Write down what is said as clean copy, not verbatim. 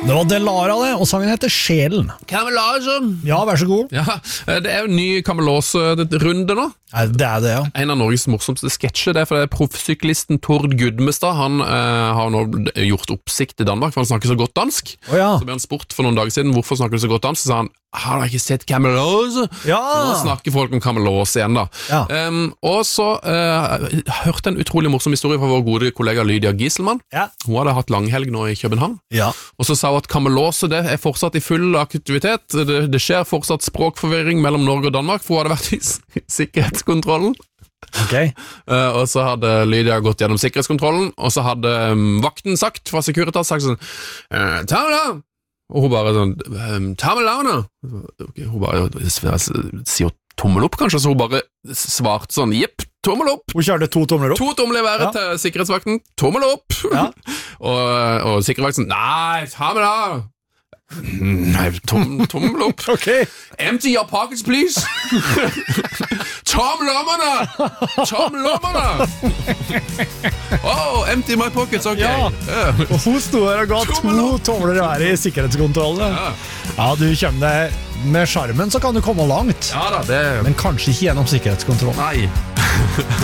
Det var Delara det, og sangen heter Sjelen. Kamelose. Ja, vær så god. Ja, det jo en ny Kamelose-runde nå. Det det, ja. En av Norges morsomste sketsjer, det fordi proffsyklisten Tord Gudmestad, han har nå gjort oppsikt i Danmark, for han snakker så godt dansk. Ja. Så ble han spurt for noen dager siden, hvorfor snakker du så godt dansk? Så sa han, har du ikke sett Kamelose? Ja. Så nå snakker folk om Kamelose igjen da. Ja. Og så hørte en utrolig morsom historie fra vår gode kollega Lydia Gieselmann. Ja. Hun hadde hatt langhelg nå i København. Ja. Og så sa hun at Kamelose det fortsatt i full aktivitet. Det skjer fortsatt språkforvirring mellom Norge og Danmark, for hun hadde vært i sikkerhetskontrollen. Ok. Og så hadde Lydia gått gjennom sikkerhetskontrollen, og så hadde vakten sagt fra Securitas sagt sånn, ta med da! Og hun bare sånn, ta med da nå! Hun bare sier tommel opp kanskje, så hun bare svarte sånn, jepp, tommel opp! Hun kjørte 2 tomler opp. 2 tomler i været til sikkerhetsvakten, tommel opp! Ja. og sikkerhetsvakten, nei, ta med da! Nei, tommel opp. Ok. Empty your pockets, please. Tom lommerne! Tom lommerne! Oh, empty my pockets, ok. Ja. Og hun stod her og ga 2 tomler i været i sikkerhetskontrollen. Ja, du kommer deg med skjermen, så kan du komme langt. Ja da, det... Men kanskje ikke gjennom sikkerhetskontrollen. Nei.